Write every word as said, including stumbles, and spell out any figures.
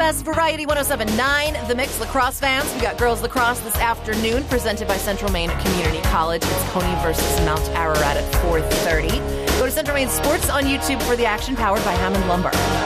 best variety one oh seven point nine. The Mix lacrosse fans. We got girls lacrosse this afternoon presented by Central Maine Community College. It's Coney versus Mount Ararat at four thirty. Go to Central Maine Sports on YouTube for the action, powered by Hammond Lumber.